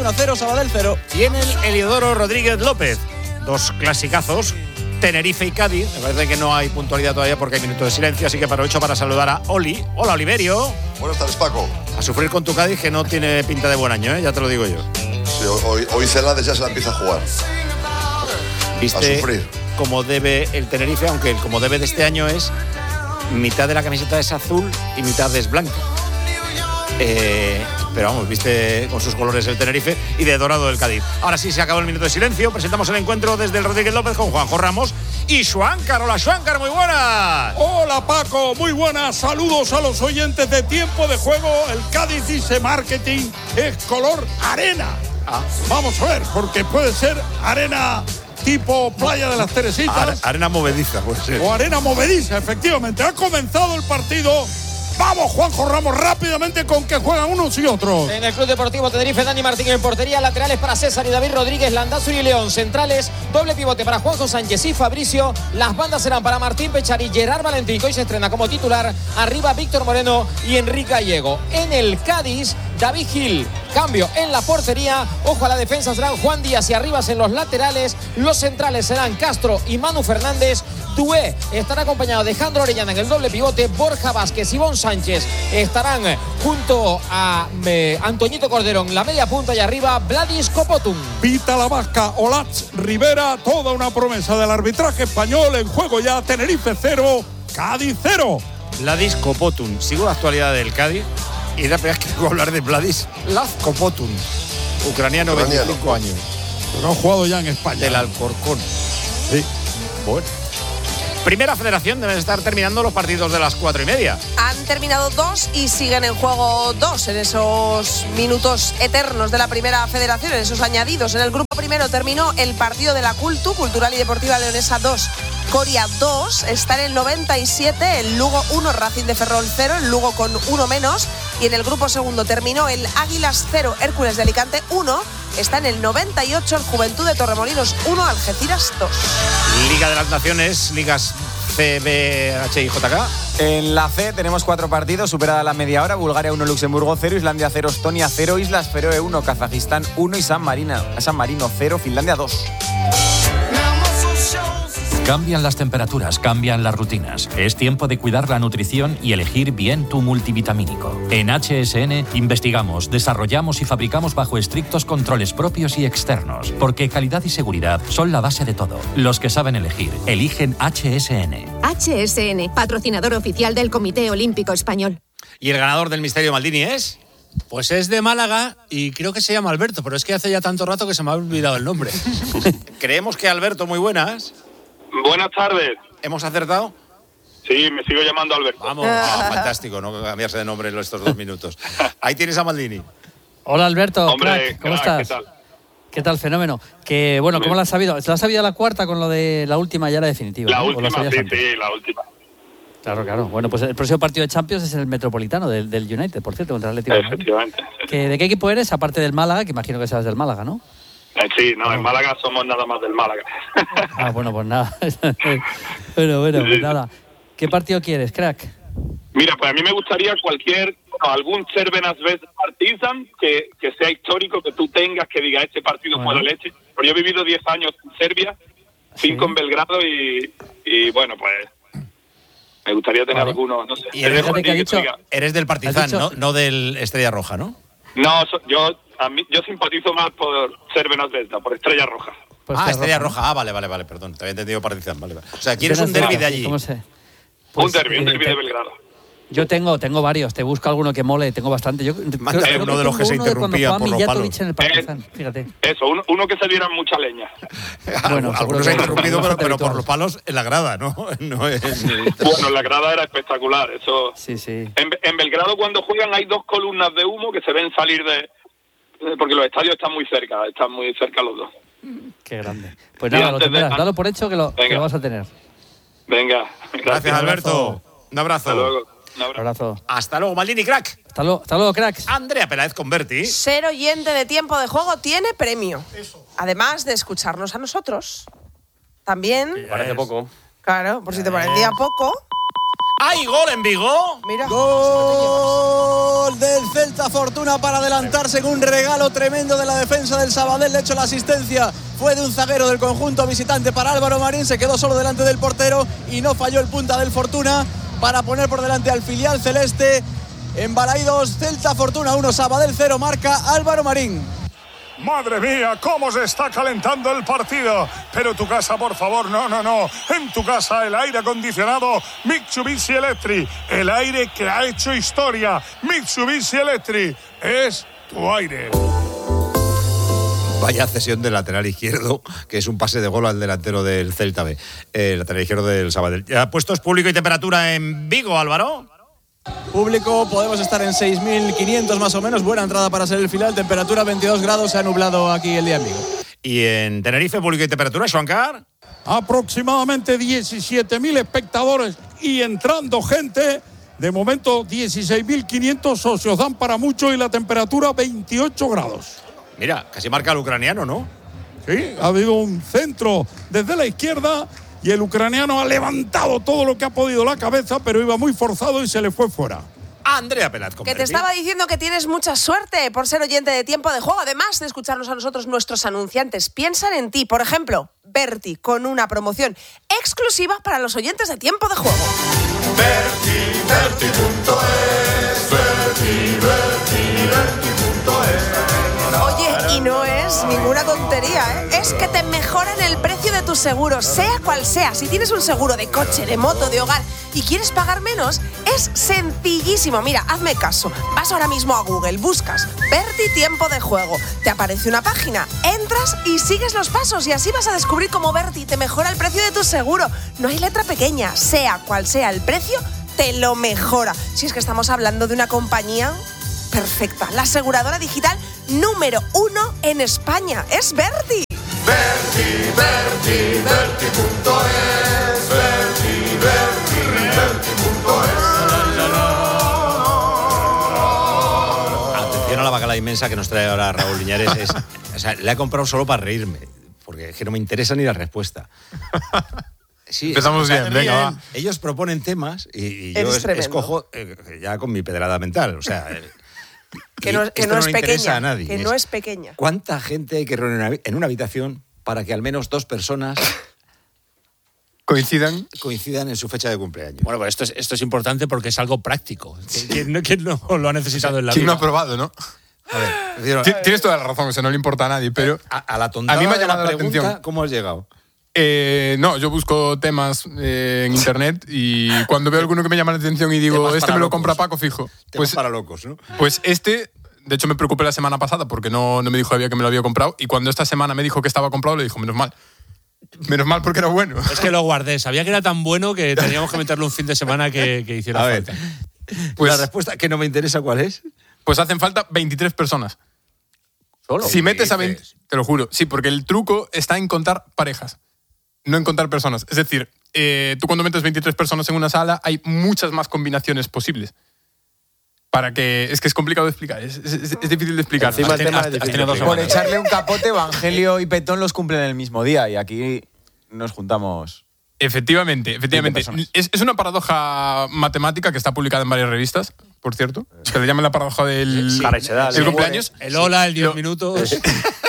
1-0, Sabadell 0. Y en el Heliodoro Rodríguez López, 2 clasicazos, Tenerife y Cádiz. Me parece que no hay puntualidad todavía porque hay minuto de silencio, así que aprovecho para saludar a Oli. Hola, Oliverio. Buenas tardes, Paco. A sufrir con tu Cádiz, que no tiene pinta de buen año, ya te lo digo yo. Sí, hoy Celades ya se la empieza a jugar. ¿Viste a sufrir como debe el Tenerife? Aunque el como debe de este año es mitad de la camiseta es azul y mitad es blanca. Pero vamos, viste con sus colores el Tenerife y de dorado el Cádiz. Ahora sí, se acabó el minuto de silencio. Presentamos el encuentro desde el Rodríguez López con Juanjo Ramos y Schwankar. Hola, Schwankar, muy buenas. Hola, Paco, muy buenas. Saludos a los oyentes de Tiempo de Juego. El Cádiz dice marketing es color arena. Vamos a ver, porque puede ser arena tipo Playa de las Teresitas. Arena movediza, puede ser. O arena movediza, efectivamente. Ha comenzado el partido. Vamos, Juanjo Ramos, rápidamente con que juegan unos y otros. En el Club Deportivo Tenerife, Dani Martín en portería, laterales para César y David Rodríguez, Landázuri y León, centrales, doble pivote para Juanjo Sánchez y Fabricio, las bandas serán para Martín Pechar y Gerard Valentín, que hoy se estrena como titular, arriba Víctor Moreno y Enrique Gallego. En el Cádiz, David Gil, cambio en la portería, ojo a la defensa, serán Juan Díaz y Arribas en los laterales, los centrales serán Castro y Manu Fernández, Dué estará acompañado de Jandro Orellana en el doble pivote, Borja Vázquez y Ivonne Sánchez estarán junto a Antoñito Cordero en la media punta y arriba Vladis Kopotum. Pita la Vasca, Olatz Rivera, toda una promesa del arbitraje español. En juego ya Tenerife 0, Cádiz 0. Vladis Kopotum. Sigo la actualidad del Cádiz y era primera vez que tengo que hablar de Vladis Kopotum, ucraniano, 25 años. Pero ha jugado ya en España. Del Alcorcón. Sí. Bueno. Primera Federación, deben estar terminando los partidos de las 4:30. Han terminado 2 y siguen en juego 2 en esos minutos eternos de la Primera Federación, en esos añadidos. En el grupo primero terminó el partido de la Cultural y Deportiva Leonesa 2. Coria 2, está en el 97, el Lugo 1, Racing de Ferrol 0, el Lugo con 1 menos. Y en el grupo segundo terminó el Águilas 0, Hércules de Alicante 1, está en el 98, el Juventud de Torremolinos 1, Algeciras 2. Liga de las Naciones, ligas C, B, H y JK. En la C tenemos 4 partidos, superada la media hora. Bulgaria 1, Luxemburgo 0, Islandia 0, Estonia 0, Islas Feroe 1, Kazajistán 1 y San Marino 0, Finlandia 2. Cambian las temperaturas, cambian las rutinas. Es tiempo de cuidar la nutrición y elegir bien tu multivitamínico. En HSN investigamos, desarrollamos y fabricamos bajo estrictos controles propios y externos, porque calidad y seguridad son la base de todo. Los que saben elegir, eligen HSN. HSN, patrocinador oficial del Comité Olímpico Español. ¿Y el ganador del Misterio Maldini es? Pues es de Málaga y creo que se llama Alberto, pero es que hace ya tanto rato que se me ha olvidado el nombre. Creemos que Alberto, muy buenas. Buenas tardes. ¿Hemos acertado? Sí, me sigo llamando Alberto. Vamos, fantástico, no cambiarse de nombre en estos 2 minutos. Ahí tienes a Maldini. Hola Alberto, hombre, crack, ¿cómo estás? ¿Qué tal? ¿Qué tal, fenómeno? Que bueno, ¿cómo lo has sabido? ¿Te lo has sabido la cuarta con lo de la última ya era definitiva? La ¿no? última, sí, la última. Claro. Bueno, pues el próximo partido de Champions es el Metropolitano del United, por cierto, contra el Atlético. Efectivamente. ¿De qué equipo eres? Aparte del Málaga, que imagino que seas del Málaga, ¿no? Sí, no, en Málaga somos nada más del Málaga. Bueno, pues nada. bueno, pues nada. ¿Qué partido quieres, crack? Mira, pues a mí me gustaría algún Cervenas vs Partizan que sea histórico, que tú tengas, que diga este partido fue la leche. Pero yo he vivido 10 años en Serbia, 5 en Belgrado y bueno, pues me gustaría tener algunos, no sé. Y eres del Partizan, no del Estrella Roja, ¿no? No, yo simpatizo más por Cervenas Vesda, por Estrella Roja. Estrella Roja. Vale, perdón. Te había entendido Partizan, vale. O sea, ¿quieres un derbi de allí? ¿Cómo sé? Un derbi de Belgrado. Yo tengo varios, te busco alguno que mole, tengo bastante. Mándame uno de los que se interrumpía por los palos. En el Partizan, fíjate. Eso, uno que se diera mucha leña. Bueno, algunos se ha interrumpido, pero por los palos en la grada, ¿no? No es... Bueno, la grada era espectacular, eso. Sí. En Belgrado cuando juegan hay 2 columnas de humo que se ven salir porque los estadios están muy cerca los dos. Qué grande. Pues nada, lo tendrás, dalo por hecho que lo vas a tener. Venga. Gracias, Alberto. Un abrazo. Hasta luego. Un abrazo. Hasta luego, Maldini, crack. Hasta luego, cracks. Andrea Peláez Converti. Ser oyente de Tiempo de Juego tiene premio. Eso. Además de escucharnos a nosotros, también... Parece poco. Claro, por si te parecía poco... ¿Hay gol en Vigo? Mira. Gol del Celta Fortuna para adelantarse en un regalo tremendo de la defensa del Sabadell. De hecho, la asistencia fue de un zaguero del conjunto visitante para Álvaro Marín. Se quedó solo delante del portero y no falló el punta del Fortuna para poner por delante al filial celeste. En Balaidos, Celta Fortuna 1, Sabadell 0, marca Álvaro Marín. Madre mía, cómo se está calentando el partido. Pero tu casa, por favor, no. En tu casa el aire acondicionado Mitsubishi Electric. El aire que ha hecho historia. Mitsubishi Electric es tu aire. Vaya cesión del lateral izquierdo, que es un pase de gol al delantero del Celta B. El lateral izquierdo del Sabadell. Puestos público y temperatura en Vigo, Álvaro. Público, podemos estar en 6.500 más o menos. Buena entrada para ser el final. Temperatura 22 grados. Se ha nublado aquí el día en Vigo. Y en Tenerife, público y temperatura, Xuancar. Aproximadamente 17.000 espectadores y entrando gente. De momento 16.500 socios. Dan para mucho y la temperatura 28 grados. Mira, casi marca el ucraniano, ¿no? Sí, ha habido un centro desde la izquierda. Y el ucraniano ha levantado todo lo que ha podido la cabeza, pero iba muy forzado y se le fue fuera. Andrea Pelat. Que te estaba diciendo que tienes mucha suerte por ser oyente de Tiempo de Juego. Además de escucharnos a nosotros, nuestros anunciantes piensan en ti. Por ejemplo, Berti, con una promoción exclusiva para los oyentes de Tiempo de Juego. Berti.es, Berti.es. Oye, y no es ninguna tontería, ¿eh? Es que te mejoran el precio de tu seguro, sea cual sea. Si tienes un seguro de coche, de moto, de hogar y quieres pagar menos, es sencillísimo. Mira, hazme caso. Vas ahora mismo a Google, buscas Berti Tiempo de Juego. Te aparece una página, entras y sigues los pasos y así vas a descubrir cómo Berti te mejora el precio de tu seguro. No hay letra pequeña, sea cual sea el precio, te lo mejora. Si es que estamos hablando de una compañía perfecta, la aseguradora digital número 1 en España. Es Berti. Berti.es, Atención a la bacala inmensa que nos trae ahora Raúl Liñares. O sea, la he comprado solo para reírme, porque es que no me interesa ni la respuesta. Sí, empezamos bien, venga, va. Ellos proponen temas y yo escojo ya con mi pedrada mental. O sea, que no es pequeña. A nadie. Que no es pequeña. ¿Cuánta gente hay que reunir en una habitación para que al menos 2 personas coincidan en su fecha de cumpleaños? Bueno, pero esto es importante porque es algo práctico. ¿Quién no lo ha necesitado en la vida? ¿Quién no ha probado, no? A ver, tienes toda la razón, o sea, no le importa a nadie, pero a la tontada a mí me ha de llamado la la pregunta, atención. ¿cómo has llegado? No, yo busco temas en internet y cuando veo alguno que me llama la atención y digo, Temas este me lo locos. compra Paco, fijo. Temas para locos, ¿no? Pues de hecho me preocupé la semana pasada porque no me dijo todavía que me lo había comprado y cuando esta semana me dijo que estaba comprado le dijo, menos mal. Menos mal porque era bueno. Es que lo guardé, sabía que era tan bueno que teníamos que meterle un fin de semana que hiciera falta. Pues la respuesta que no me interesa, ¿cuál es? Pues hacen falta 23 personas. ¿Solo? Si metes a 20, te lo juro. Sí, porque el truco está en contar parejas, no en contar personas. Es decir, tú cuando metes 23 personas en una sala hay muchas más combinaciones posibles. Es que es complicado de explicar, es difícil de explicar. Encima el tema es difícil. Por echarle un capote, Evangelio y Petón los cumplen el mismo día y aquí nos juntamos. Efectivamente. Es una paradoja matemática que está publicada en varias revistas, por cierto. Se le llama la paradoja del cumpleaños. El hola, el 10 minutos.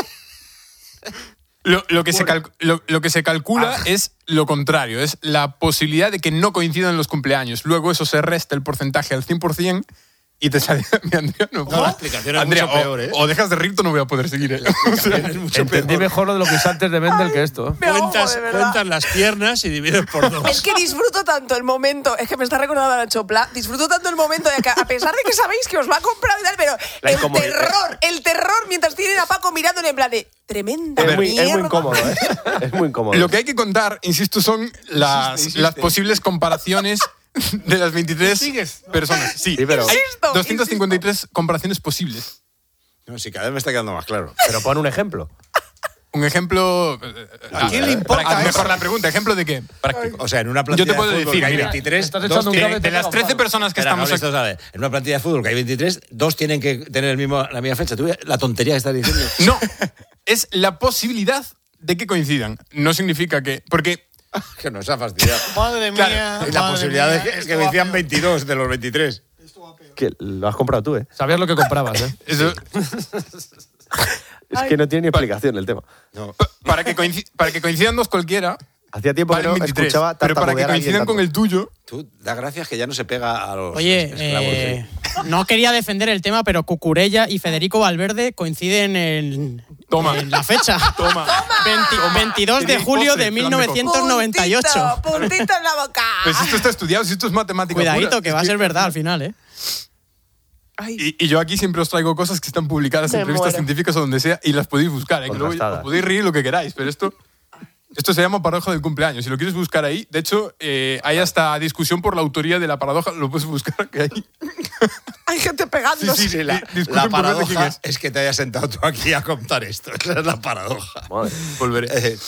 Lo que se calcula es lo contrario, es la posibilidad de que no coincidan los cumpleaños. Luego eso se resta el porcentaje al 100%. Y te sale Andrea, la explicación es Andrea, mucho peor, ¿eh? O dejas de reírte o no voy a poder seguir. Entendí mejor lo de lo que hice antes de Mendel que esto. Cuentas las piernas y divides por 2. Es que disfruto tanto el momento, es que me está recordando a Nacho Pla, disfruto tanto el momento de que, a pesar de que sabéis que os va a comprar y tal, pero el terror mientras tienen a Paco mirándole en plan de tremenda mierda. Es muy incómodo, ¿eh? Es muy incómodo. Lo que hay que contar, insisto, son las posibles comparaciones de las 23 personas. Sí, pero hay 253 comparaciones posibles. No, sí, cada vez me está quedando más claro. Pero pon un ejemplo. Un ejemplo. ¿A quién le importa mejor eso? la pregunta. ¿Ejemplo de qué? Práctico. O sea, en una plantilla yo te puedo de fútbol decir, que hay mira, 23, de las 13 personas que estamos aquí. En una plantilla de fútbol que hay 23, 2 tienen que tener la misma fecha. ¿Tú ves la tontería que estás diciendo? No, es la posibilidad de que coincidan. No significa que... Porque Que nos ha fastidiado. Madre mía. Y la posibilidad de que me decían 22 de los 23. Que lo has comprado tú, ¿eh? Sabías lo que comprabas, ¿eh? Eso, Es que no tiene ni explicación el tema. No. para que coincidan dos cualquiera. Hacía tiempo que valen no 23, escuchaba pero para que tartamudear a alguien coincidan tanto. con el tuyo. Tú da gracias que ya no se pega a los Oye, esclavos. no quería defender el tema, pero Cucurella y Federico Valverde coinciden en la fecha. Toma. 22 de julio de 1998. Puntito en la boca. Pues esto está estudiado, si esto es matemática Cuidadito, pura. que va a ser verdad al final, ¿eh? Y yo aquí siempre os traigo cosas que están publicadas en Me revistas muero. científicas o donde sea y las podéis buscar. Que luego Contrastadas. os podéis reír lo que queráis, pero esto se llama paradoja del cumpleaños. Si lo quieres buscar ahí, de hecho, hay hasta discusión por la autoría de la paradoja. Lo puedes buscar que hay. Hay gente pegándose. Sí, la Disculpen por ver de quién paradoja es. es que te hayas sentado tú aquí a contar esto. Esa es la paradoja. Volveré.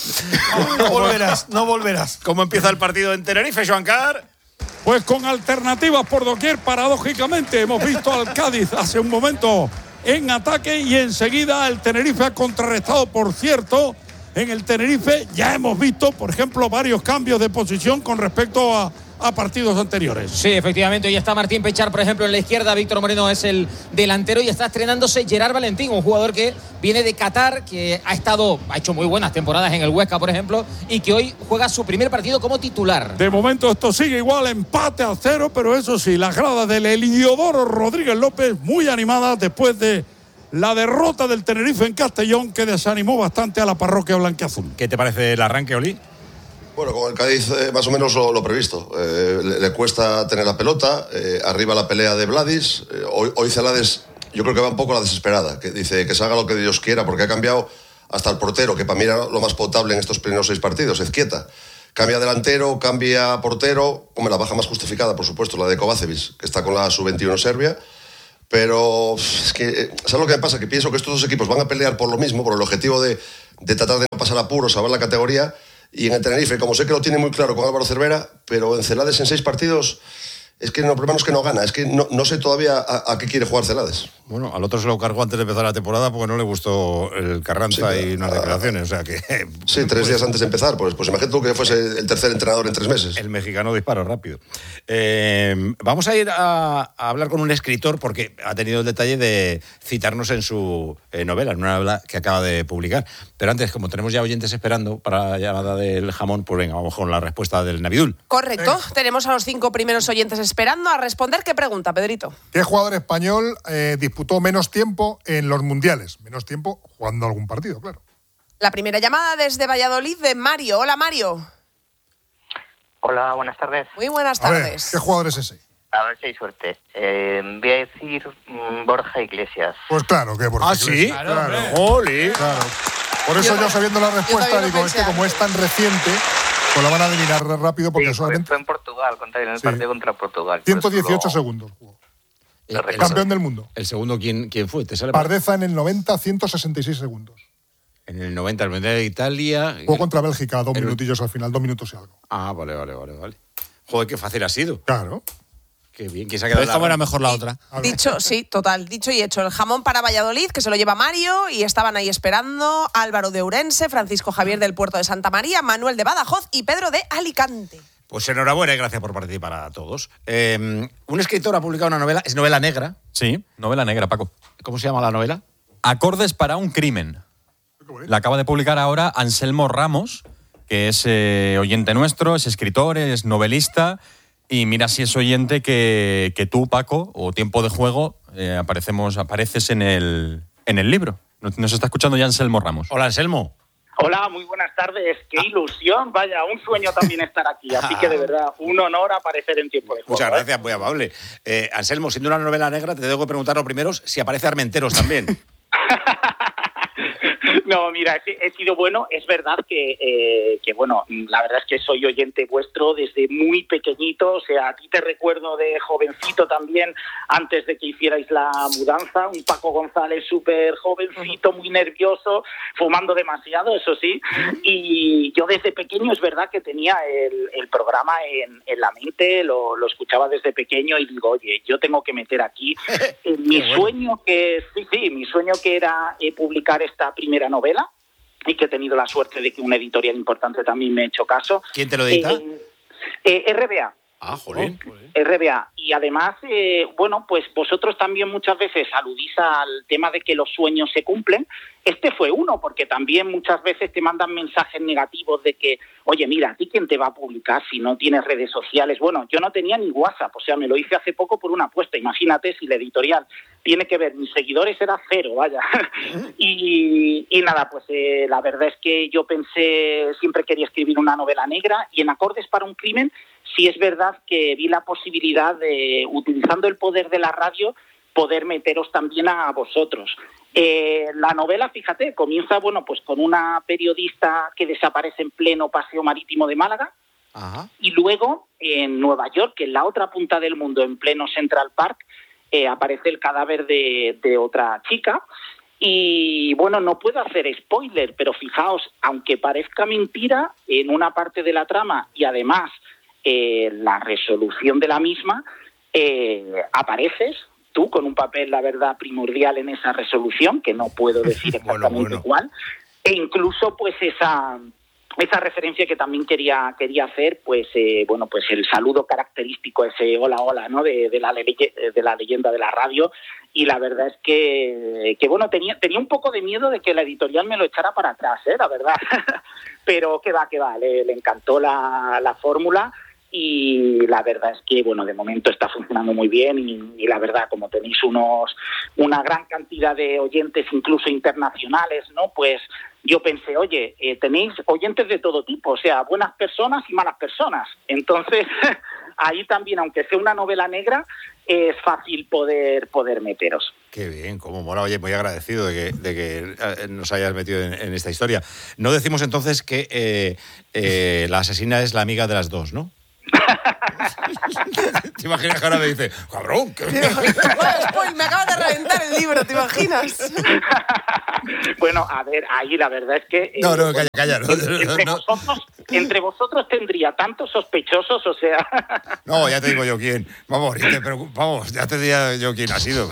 No volverás. ¿Cómo empieza el partido en Tenerife, Joancar? Pues con alternativas por doquier, paradójicamente. Hemos visto al Cádiz hace un momento en ataque y enseguida el Tenerife ha contrarrestado, por cierto. En el Tenerife ya hemos visto, por ejemplo, varios cambios de posición con respecto a partidos anteriores. Sí, efectivamente. Hoy está Martín Pechar, por ejemplo, en la izquierda. Víctor Moreno es el delantero y está estrenándose Gerard Valentín, un jugador que viene de Qatar, que ha hecho muy buenas temporadas en el Huesca, por ejemplo, y que hoy juega su primer partido como titular. De momento esto sigue igual, empate a 0, pero eso sí, las gradas del Heliodoro Rodríguez López muy animadas después de la derrota del Tenerife en Castellón, que desanimó bastante a la parroquia blanquiazul. ¿Qué te parece el arranque, Oli? Bueno, con el Cádiz más o menos lo previsto. Le cuesta tener la pelota, arriba la pelea de Vladis. Hoy Celades yo creo que va un poco a la desesperada, que dice que se haga lo que Dios quiera, porque ha cambiado hasta el portero, que para mí era lo más potable en estos primeros 6 partidos, Ezquieta. Cambia delantero, cambia portero, la baja más justificada, por supuesto, la de Kovacevic, que está con la sub-21 Serbia. Pero es que, ¿sabes lo que me pasa? Que pienso que estos dos equipos van a pelear por lo mismo, por el objetivo de tratar de no pasar apuros, salvar la categoría. Y en el Tenerife, como sé que lo tiene muy claro con Álvaro Cervera, pero en Celades en 6 partidos, es que el problema no es que no gana, es que no sé todavía a qué quiere jugar Celades. Bueno, al otro se lo cargó antes de empezar la temporada porque no le gustó el Carranza y unas declaraciones, o sea que... Sí, 3 días antes de empezar, pues imagínate tú que fuese el tercer entrenador en 3 meses. El mexicano dispara rápido. Vamos a ir a hablar con un escritor porque ha tenido el detalle de citarnos en su novela, en una novela que acaba de publicar. Pero antes, como tenemos ya oyentes esperando para la llamada del jamón, pues venga, vamos con la respuesta del Navidul. Correcto. Tenemos a los 5 primeros oyentes esperando a responder. ¿Qué pregunta, Pedrito? ¿Qué jugador español disputó menos tiempo en los mundiales? Menos tiempo jugando algún partido, claro. La primera llamada desde Valladolid de Mario. Hola, Mario. Hola, buenas tardes. Muy buenas A ver, tardes. ¿qué jugador es ese? A ver si hay suerte. Voy a decir Borja Iglesias. Pues claro que Borja Iglesias. Claro. Claro. Por eso yo sabiendo la respuesta digo, es que como es tan reciente, pues la van a adivinar rápido porque solamente... Fue en Portugal, en el partido contra Portugal. 118 segundos jugó. Campeón del mundo. ¿El segundo quién fue? ¿Te sale? Pardeza en el 90, 166 segundos. En el 90, el Mundial de Italia... Jugó contra Bélgica, 2 minutillos al final, 2 minutos y algo. Ah, vale. Joder, qué fácil ha sido. Claro. Qué bien, ¿quién se ha quedado? Esta era mejor la otra. Dicho, sí, total. Dicho y hecho. El jamón para Valladolid, que se lo lleva Mario, y estaban ahí esperando Álvaro de Ourense, Francisco Javier del Puerto de Santa María, Manuel de Badajoz y Pedro de Alicante. Pues enhorabuena y gracias por participar a todos. Un escritor ha publicado una novela, es novela negra. Sí, novela negra, Paco. ¿Cómo se llama la novela? Acordes para un crimen. La acaba de publicar ahora Anselmo Ramos, que es oyente nuestro, es escritor, es novelista. Y mira si es oyente que tú, Paco, o Tiempo de Juego, apareces en el libro. Nos está escuchando ya Anselmo Ramos. Hola, Anselmo. Hola, muy buenas tardes. Qué ilusión, vaya, un sueño también estar aquí. Así que de verdad, un honor aparecer en Tiempo de Juego. Muchas gracias, muy amable. Anselmo, siendo una novela negra, te tengo que preguntar lo primero si aparece Armenteros también. No, mira, he sido bueno. Es verdad que bueno, la verdad es que soy oyente vuestro desde muy pequeñito. O sea, a ti te recuerdo de jovencito también, antes de que hicierais la mudanza. Un Paco González súper jovencito, muy nervioso, fumando demasiado, eso sí. Y yo desde pequeño es verdad que tenía el programa en la mente, lo escuchaba desde pequeño y digo, oye, yo tengo que meter aquí mi sueño que era publicar esta primera novela. y que he tenido la suerte de que una editorial importante también me ha hecho caso. ¿Quién te lo edita? RBA. Ah, jolín. RBA. Y además, bueno, pues vosotros también muchas veces aludís al tema de que los sueños se cumplen. Este fue uno, porque también muchas veces te mandan mensajes negativos de que, oye, mira, ¿a ti quién te va a publicar si no tienes redes sociales? Bueno, yo no tenía ni WhatsApp, o sea, me lo hice hace poco por una apuesta. Imagínate si la editorial tiene que ver, mis seguidores era 0, vaya. y nada, pues la verdad es que yo pensé, siempre quería escribir una novela negra, y en Acordes para un crimen, sí es verdad que vi la posibilidad de, utilizando el poder de la radio, poder meteros también a vosotros. La novela, fíjate, comienza, bueno, pues con una periodista que desaparece en pleno paseo marítimo de Málaga. Ajá. Y luego en Nueva York, en la otra punta del mundo, en pleno Central Park, aparece el cadáver de otra chica. Y bueno, no puedo hacer spoiler, pero fijaos, aunque parezca mentira, en una parte de la trama y además la resolución de la misma, apareces tú con un papel, la verdad, primordial en esa resolución, que no puedo decir exactamente cuál, e incluso pues esa referencia que también quería hacer, pues bueno, pues el saludo característico, ese hola hola, ¿no? de la leyenda de la radio. Y la verdad es que bueno, tenía un poco de miedo de que la editorial me lo echara para atrás, la verdad. Pero que va, le encantó la fórmula. Y la verdad es que, bueno, de momento está funcionando muy bien y la verdad, como tenéis una gran cantidad de oyentes, incluso internacionales, ¿no? Pues yo pensé, oye, tenéis oyentes de todo tipo, o sea, buenas personas y malas personas. Entonces, ahí también, aunque sea una novela negra, es fácil poder meteros. Qué bien, cómo mola. Oye, muy agradecido de que nos hayas metido en esta historia. No decimos entonces que la asesina es la amiga de las dos, ¿no? ¿Te imaginas que ahora me dice, cabrón? Me acaba de reventar el libro, ¿te imaginas? Bueno, a ver, ahí la verdad es que... No, calla. Entre vosotros tendría tantos sospechosos, o sea... No, ya te digo yo quién. Vamos, ya te diría yo quién ha sido.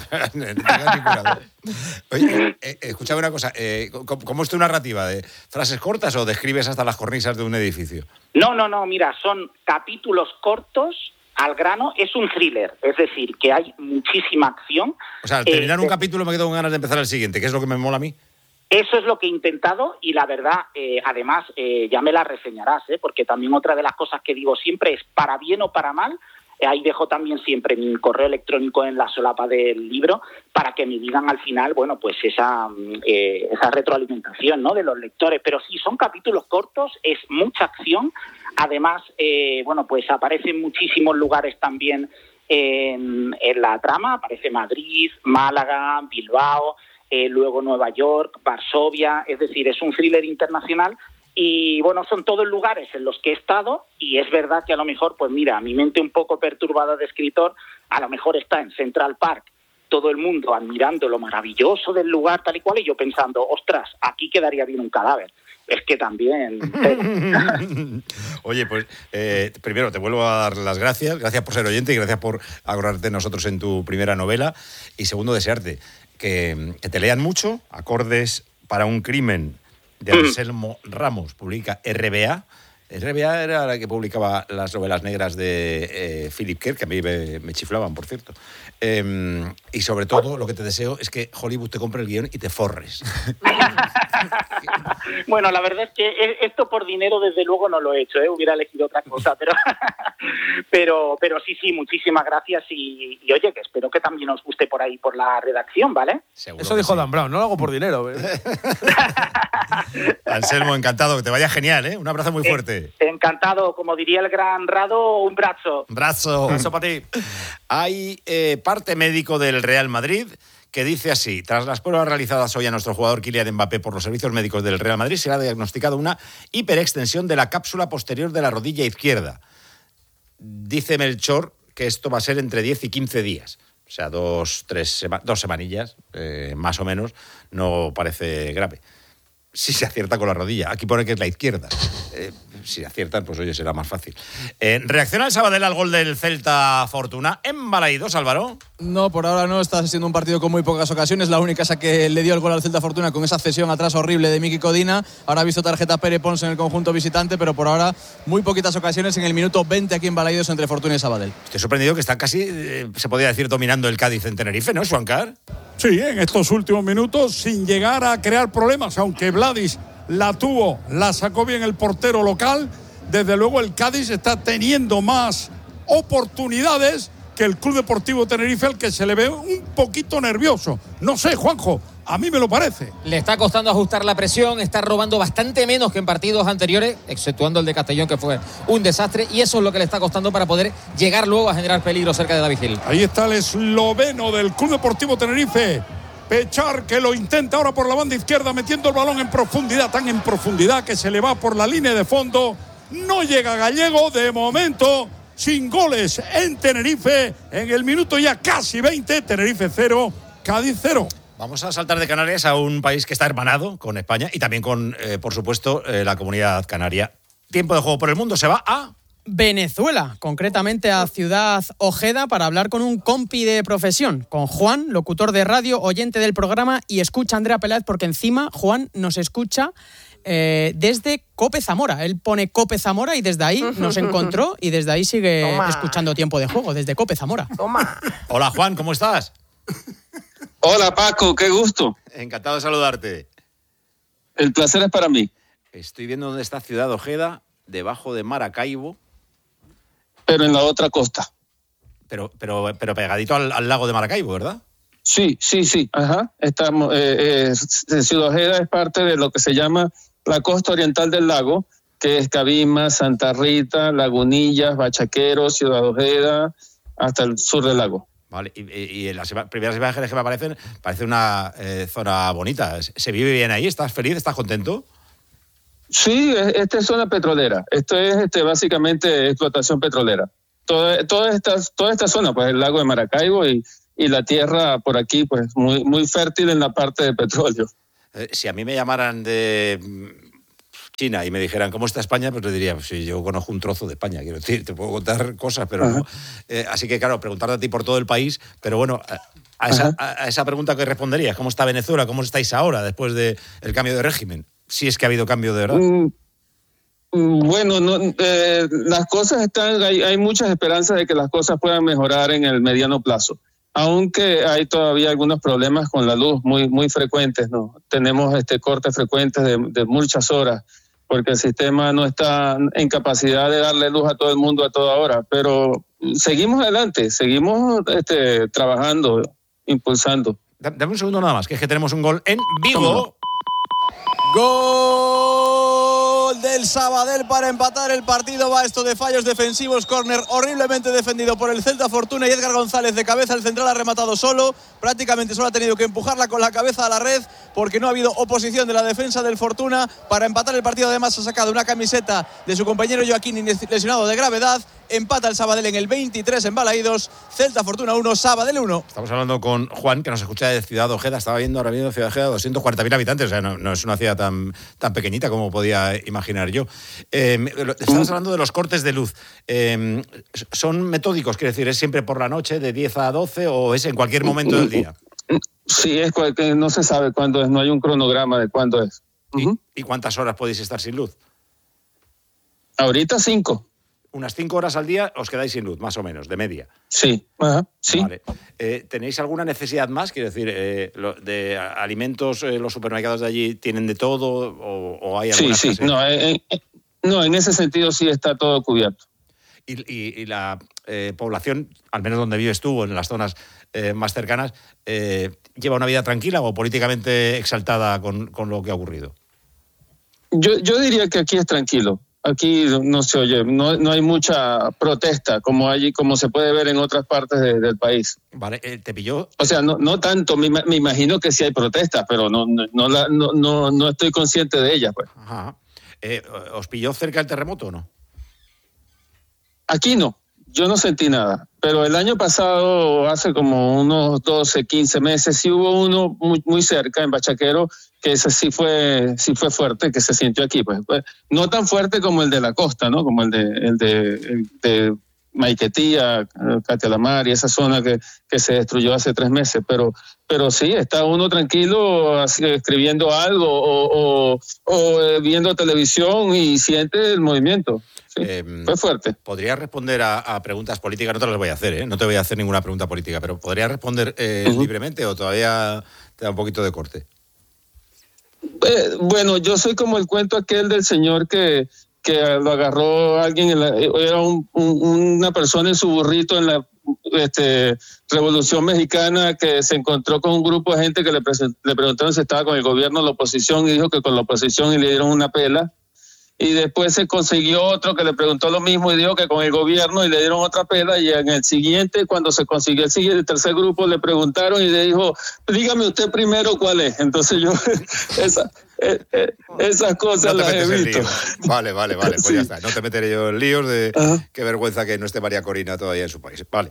Oye, escúchame una cosa. ¿Cómo es tu narrativa? ¿De frases cortas o describes hasta las cornisas de un edificio? No, mira, son capítulos cortos, al grano. Es un thriller, es decir, que hay muchísima acción. O sea, al terminar un capítulo me quedo con ganas de empezar el siguiente, que es lo que me mola a mí. Eso es lo que he intentado y la verdad, además, ya me la reseñarás, porque también otra de las cosas que digo siempre es, para bien o para mal, ahí dejo también siempre mi correo electrónico en la solapa del libro para que me digan al final, bueno, pues esa retroalimentación, ¿no?, de los lectores. Pero sí, son capítulos cortos, es mucha acción. Además, bueno, pues aparecen muchísimos lugares también en la trama. Aparece Madrid, Málaga, Bilbao, luego Nueva York, Varsovia. Es decir, es un thriller internacional. Y bueno, son todos lugares en los que he estado y es verdad que a lo mejor, pues mira, mi mente un poco perturbada de escritor, a lo mejor está en Central Park, todo el mundo admirando lo maravilloso del lugar tal y cual, y yo pensando, ostras, aquí quedaría bien un cadáver. Es que también... Oye, pues primero te vuelvo a dar las gracias por ser oyente y gracias por acordarte de nosotros en tu primera novela. Y segundo, desearte que te lean mucho, Acordes para un crimen, de Anselmo Ramos, publica RBA. RBA era la que publicaba las novelas negras de Philip Kerr, que a mí me chiflaban, por cierto. Y sobre todo, lo que te deseo es que Hollywood te compre el guión y te forres. Bueno, la verdad es que esto por dinero, desde luego, no lo he hecho, hubiera elegido otra cosa, pero sí, muchísimas gracias y oye, que espero que también os guste por ahí, por la redacción, ¿vale? Seguro. Eso dijo Dan Brown, no lo hago por dinero. Anselmo, encantado, que te vaya genial, un abrazo muy fuerte. Encantado, como diría el gran Rado, un brazo. Brazo para ti. Hay parte médico del Real Madrid que dice así: tras las pruebas realizadas hoy a nuestro jugador Kylian Mbappé por los servicios médicos del Real Madrid, se le ha diagnosticado una hiperextensión de la cápsula posterior de la rodilla izquierda. Dice Melchor que esto va a ser entre 10 y 15 días. O sea, 2 semanillas, más o menos. No parece grave. Si se acierta con la rodilla. Aquí pone que es la izquierda. si aciertan, pues oye, será más fácil. ¿Reacciona el Sabadell al gol del Celta Fortuna en Balaidos, Álvaro? No, por ahora no. Está siendo un partido con muy pocas ocasiones. La única es a que le dio el gol al Celta Fortuna con esa cesión atrás horrible de Miki Codina. Ahora ha visto tarjeta Pere Pons en el conjunto visitante, pero por ahora muy poquitas ocasiones en el minuto 20 aquí en Balaidos entre Fortuna y Sabadell. Estoy sorprendido que está casi, se podría decir, dominando el Cádiz en Tenerife, ¿no, Juancar? Sí, en estos últimos minutos, sin llegar a crear problemas, aunque Vladis la tuvo, la sacó bien el portero local. Desde luego el Cádiz está teniendo más oportunidades que el Club Deportivo Tenerife, al que se le ve un poquito nervioso. No sé, Juanjo, a mí me lo parece. Le está costando ajustar la presión, está robando bastante menos que en partidos anteriores, exceptuando el de Castellón, que fue un desastre, y eso es lo que le está costando para poder llegar luego a generar peligro cerca de David Gil. Ahí está el esloveno del Club Deportivo Tenerife, Pechar, que lo intenta ahora por la banda izquierda, metiendo el balón en profundidad, tan en profundidad que se le va por la línea de fondo. No llega Gallego, de momento, sin goles en Tenerife, en el minuto ya casi 20, Tenerife 0, Cádiz 0. Vamos a saltar de Canarias a un país que está hermanado con España y también con, por supuesto, la comunidad canaria. Tiempo de juego por el mundo, se va a Venezuela, concretamente a Ciudad Ojeda, para hablar con un compi de profesión, con Juan, locutor de radio, oyente del programa, y escucha a Andrea Peláez, porque encima Juan nos escucha desde Cope Zamora. Él pone Cope Zamora y desde ahí nos encontró y desde ahí sigue escuchando Tiempo de Juego, desde Cope Zamora. Hola Juan, ¿cómo estás? Hola Paco, qué gusto. Encantado de saludarte. El placer es para mí. Estoy viendo dónde está Ciudad Ojeda, debajo de Maracaibo. Pero en la otra costa. Pero pegadito al lago de Maracaibo, ¿verdad? Sí. Ajá. Estamos, Ciudad Ojeda es parte de lo que se llama la costa oriental del lago, que es Cabima, Santa Rita, Lagunillas, Bachaquero, Ciudad Ojeda, hasta el sur del lago. Vale, y en las primeras imágenes que me aparecen, parece una zona bonita. ¿Se vive bien ahí? ¿Estás feliz? ¿Estás contento? Sí, esta es zona petrolera. Esto es básicamente explotación petrolera. Toda esta zona, pues el lago de Maracaibo y la tierra por aquí, pues muy, muy fértil en la parte de petróleo. Si a mí me llamaran de China y me dijeran cómo está España, pues le diría, pues sí, yo conozco un trozo de España, quiero decir, te puedo contar cosas, pero no. Así que claro, preguntarte a ti por todo el país, pero bueno, a esa pregunta que responderías, ¿cómo está Venezuela? ¿Cómo estáis ahora después del cambio de régimen? Si es que ha habido cambio de verdad. Bueno, las cosas están, hay muchas esperanzas de que las cosas puedan mejorar en el mediano plazo, aunque hay todavía algunos problemas con la luz muy, muy frecuentes, ¿no? Tenemos cortes frecuentes de muchas horas, porque el sistema no está en capacidad de darle luz a todo el mundo a toda hora, pero seguimos adelante, seguimos trabajando, impulsando. Dame un segundo nada más, que es que tenemos un gol en Vigo. Gol del Sabadell para empatar el partido. Va esto de fallos defensivos, córner horriblemente defendido por el Celta Fortuna y Edgar González de cabeza. El central ha rematado solo, prácticamente solo ha tenido que empujarla con la cabeza a la red porque no ha habido oposición de la defensa del Fortuna para empatar el partido. Además ha sacado una camiseta de su compañero Joaquín, lesionado de gravedad. Empata el Sabadell en el 23 en Balaidos. Celta Fortuna 1, Sabadell 1. Estamos hablando con Juan, que nos escucha de Ciudad Ojeda. Estaba viendo ahora mismo Ciudad Ojeda, 240.000 habitantes. O sea, no es una ciudad tan pequeñita como podía imaginar yo. Estabas hablando de los cortes de luz. ¿Son metódicos? Quiero decir, ¿es siempre por la noche, de 10 a 12, o es en cualquier momento del día? Sí, no se sabe cuándo es. No hay un cronograma de cuándo es. ¿Y cuántas horas podéis estar sin luz? Ahorita 5. Unas 5 horas al día os quedáis sin luz, más o menos, de media. Sí, sí. Vale. ¿Tenéis alguna necesidad más? Quiero decir, de alimentos, los supermercados de allí tienen de todo o hay alguna Sí. No, en ese sentido sí está todo cubierto. Y la población, al menos donde vives tú, en las zonas más cercanas, ¿lleva una vida tranquila o políticamente exaltada con lo que ha ocurrido? Yo diría que aquí es tranquilo. Aquí no se oye, no hay mucha protesta como se puede ver en otras partes del país. Vale, ¿te pilló? O sea, no tanto, me imagino que sí hay protestas, pero no estoy consciente de ellas, pues. Ajá. ¿Os pilló cerca el terremoto o no? Aquí no, yo no sentí nada, pero el año pasado, hace como unos 12, 15 meses, sí hubo uno muy, muy cerca, en Bachaquero, ese sí fue fuerte, que se sintió aquí, pues no tan fuerte como el de la costa, ¿no? Como el de Maiquetía, Catialamar y esa zona que se destruyó hace 3 meses, pero sí, está uno tranquilo escribiendo algo o viendo televisión y siente el movimiento. Sí, fue fuerte. ¿Podría responder a preguntas políticas? No te las voy a hacer, ¿eh? No te voy a hacer ninguna pregunta política, pero ¿podría responder libremente o todavía te da un poquito de corte? Bueno, yo soy como el cuento aquel del señor que lo agarró alguien, era una persona en su burrito en la Revolución Mexicana, que se encontró con un grupo de gente que le preguntaron si estaba con el gobierno o la oposición y dijo que con la oposición y le dieron una pela. Y después se consiguió otro que le preguntó lo mismo y dijo que con el gobierno y le dieron otra pela. Y en el siguiente, cuando se consiguió el tercer grupo, le preguntaron y le dijo, dígame usted primero cuál es. Entonces yo, esas cosas no las evito. Vale, pues sí. Ya está. No te meteré yo en líos de qué vergüenza que no esté María Corina todavía en su país. Vale.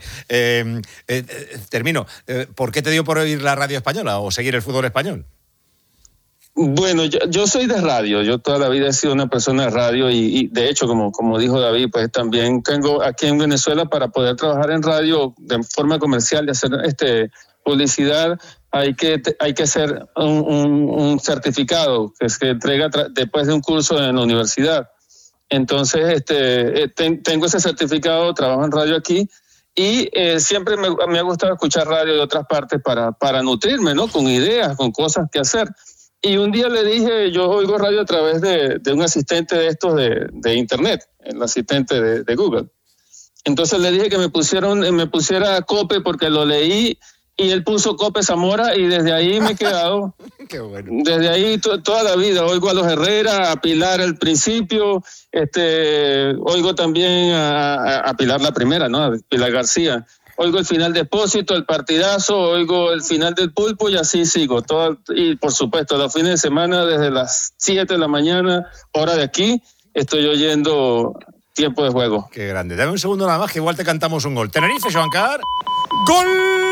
Termino. ¿Por qué te dio por oír la radio española o seguir el fútbol español? Bueno, yo soy de radio, yo toda la vida he sido una persona de radio y de hecho, como dijo David, pues también tengo aquí en Venezuela para poder trabajar en radio de forma comercial y hacer publicidad, hay que hacer un certificado que se entrega después de un curso en la universidad. Entonces, tengo ese certificado, trabajo en radio aquí. Y siempre me ha gustado escuchar radio de otras partes para nutrirme, ¿no? Con ideas, con cosas que hacer. Y un día le dije, yo oigo radio a través de un asistente de estos de internet, el asistente de Google. Entonces le dije que me pusiera Cope porque lo leí y él puso Cope Zamora y desde ahí me he quedado. Qué bueno. Desde ahí toda la vida oigo a los Herrera, a Pilar al principio, oigo también a Pilar la primera, ¿no? A Pilar García. Oigo el final de Expósito, el partidazo, oigo el final del Pulpo y así sigo. Y por supuesto, los fines de semana desde las 7 de la mañana, hora de aquí, estoy oyendo Tiempo de Juego. Qué grande. Dame un segundo nada más que igual te cantamos un gol. Tenerife, Joancar. ¡Gol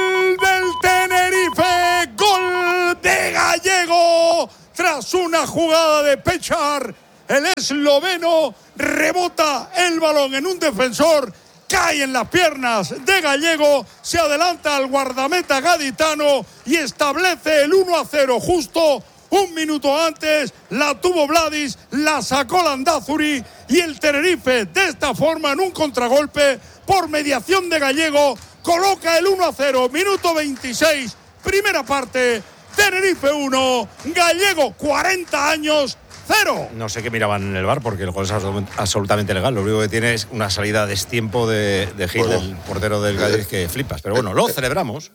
del Tenerife! ¡Gol de Gallego! Tras una jugada de Pechar, el esloveno rebota el balón en un defensor, cae en las piernas de Gallego, se adelanta al guardameta gaditano y establece el 1-0 justo un minuto antes. La tuvo Vladis, la sacó Landázuri y el Tenerife de esta forma en un contragolpe por mediación de Gallego coloca el 1-0, minuto 26, primera parte. Tenerife 1, Gallego 40 años 0. No sé qué miraban en el bar porque el gol es absolutamente legal. Lo único que tiene es una salida a destiempo de Gil, el portero del Cádiz, que flipas. Pero bueno, lo celebramos.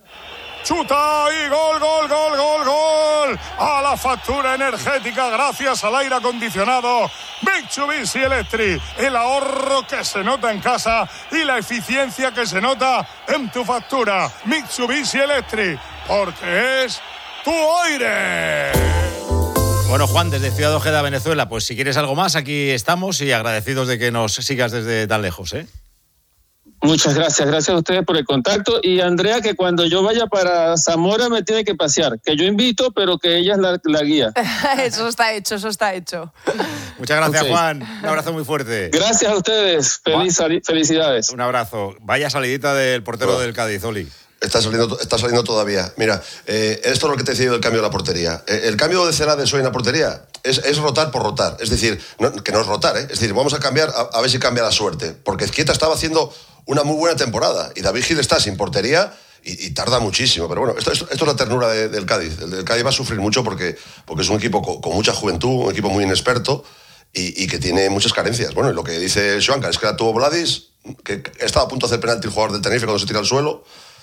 Chuta y gol, gol, gol, gol, gol. A la factura energética gracias al aire acondicionado Mitsubishi Electric. El ahorro que se nota en casa y la eficiencia que se nota en tu factura. Mitsubishi Electric, porque es tu aire. Bueno, Juan, desde Ciudad Ojeda, Venezuela, pues si quieres algo más, aquí estamos y agradecidos de que nos sigas desde tan lejos, ¿eh? Muchas gracias a ustedes por el contacto. Y Andrea, que cuando yo vaya para Zamora me tiene que pasear, que yo invito, pero que ella es la guía. Eso está hecho. Muchas gracias, Okay. Juan. Un abrazo muy fuerte. Gracias a ustedes. Felicidades. Un abrazo. Vaya salidita del portero del Cádiz, Oli. Está saliendo todavía. Mira, esto es lo que te he decidido el cambio de la portería. El cambio de Celades hoy en la portería es rotar por rotar. Es decir, que no es rotar, ¿eh? Es decir, vamos a cambiar a ver si cambia la suerte. Porque Ezquieta estaba haciendo una muy buena temporada y David Gil está sin portería y tarda muchísimo. Pero bueno, esto es la ternura del Cádiz. El Cádiz va a sufrir mucho porque es un equipo con mucha juventud, un equipo muy inexperto y que tiene muchas carencias. Bueno, y lo que dice Joancar es que la tuvo Vladis, que estaba a punto de hacer penalti el jugador del Tenerife cuando se tira al suelo.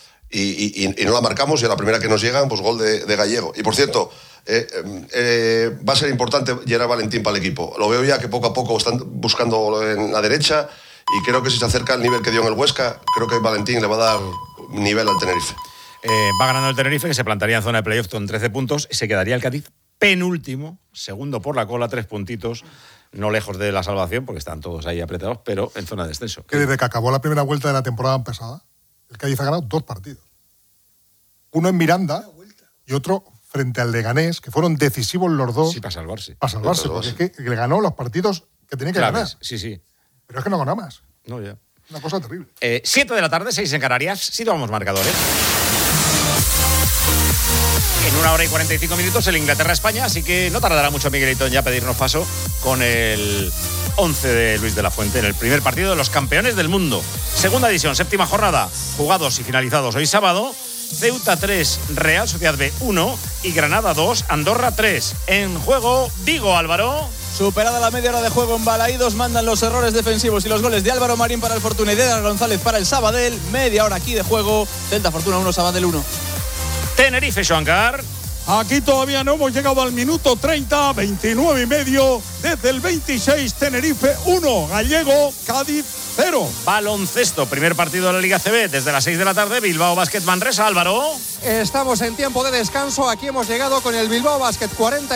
Y no la marcamos y a la primera que nos llegan, pues gol de Gallego. Y por cierto, va a ser importante Gerard Valentín para el equipo. Lo veo ya que poco a poco están buscando en la derecha y creo que si se acerca al nivel que dio en el Huesca, creo que Valentín le va a dar nivel al Tenerife. Va ganando el Tenerife, que se plantaría en zona de playoff con 13 puntos y se quedaría el Cádiz penúltimo, segundo por la cola, 3 puntitos, no lejos de la salvación porque están todos ahí apretados, pero en zona de descenso. Que desde que acabó la primera vuelta de la temporada pasada, el Cádiz ha ganado 2 partidos. Uno en Miranda y otro frente al Leganés, que fueron decisivos los dos. Sí, para salvarse. Para salvarse, porque es que le ganó los partidos que tenía que ganar. Sí, sí. Pero es que no ganó más. No, ya. Una cosa terrible. 7 de la tarde, 6 en Canarias. Sí, tomamos marcadores. En 1 hora y 45 minutos el Inglaterra-España, así que no tardará mucho Miguelito en ya pedirnos paso con el 11 de Luis de la Fuente en el primer partido de los campeones del mundo. Segunda edición, 7ª jornada, jugados y finalizados hoy sábado. Ceuta 3, Real Sociedad B 1 y Granada 2, Andorra 3. En juego, Vigo, Álvaro. Superada la media hora de juego en Balaídos, mandan los errores defensivos y los goles de Álvaro Marín para el Fortuna y de Edgar González para el Sabadell. Media hora aquí de juego, Celta Fortuna 1, Sabadell 1. Tenerife, Joancar. Aquí todavía no hemos llegado al minuto 30, 29 y medio. Desde el 26, Tenerife 1, Gallego, Cádiz 0. Baloncesto, primer partido de la Liga CB desde las 6 de la tarde, Bilbao Basket Manresa, Álvaro. Estamos en tiempo de descanso, aquí hemos llegado con el Bilbao Basket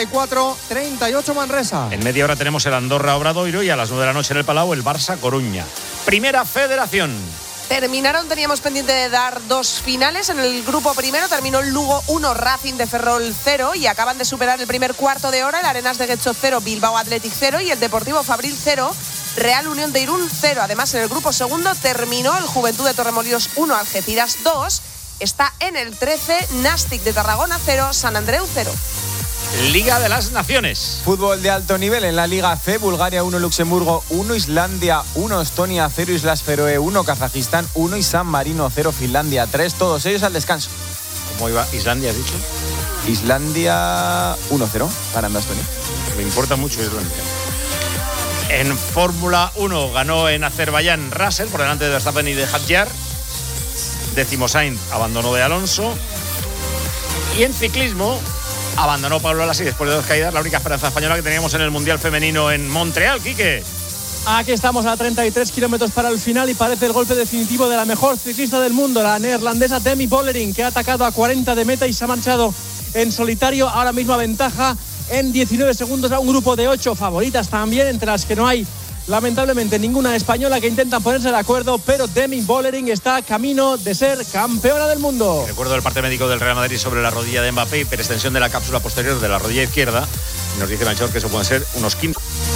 44-38 Manresa. En media hora tenemos el Andorra Obradoiro y a las 9 de la noche en el Palau el Barça Coruña. Primera Federación. Teníamos pendiente de dar 2 finales. En el grupo primero terminó el Lugo 1, Racing de Ferrol 0 y acaban de superar el primer cuarto de hora el Arenas de Getxo 0, Bilbao Athletic 0 y el Deportivo Fabril 0, Real Unión de Irún 0. Además, en el grupo segundo terminó el Juventud de Torremolinos 1, Algeciras 2. Está en el 13, Nàstic de Tarragona 0, Sant Andreu 0. Liga de las Naciones. Fútbol de alto nivel en la Liga C. Bulgaria 1, Luxemburgo 1, Islandia 1, Estonia 0, Islas Feroe 1, Kazajistán 1 y San Marino 0, Finlandia 3. Todos ellos al descanso. ¿Cómo iba Islandia, has dicho? Islandia 1-0, ganando a Estonia. Me importa mucho Islandia. En Fórmula 1 ganó en Azerbaiyán Russell por delante de Verstappen y de Hadjar. Décimo Sainz abandonó de Alonso. Y en ciclismo abandonó Pablo Lassi después de 2 caídas, la única esperanza española que teníamos en el Mundial Femenino en Montreal. Quique. Aquí estamos a 33 kilómetros para el final y parece el golpe definitivo de la mejor ciclista del mundo, la neerlandesa Demi Vollering, que ha atacado a 40 de meta y se ha marchado en solitario. Ahora mismo aventaja en 19 segundos a un grupo de 8 favoritas también, entre las que no hay lamentablemente ninguna española, que intenta ponerse de acuerdo, pero Demi Vollering está camino de ser campeona del mundo. Recuerdo el parte médico del Real Madrid sobre la rodilla de Mbappé, hiperextensión de la cápsula posterior de la rodilla izquierda. Nos dice Melchor que eso puede ser unos 15.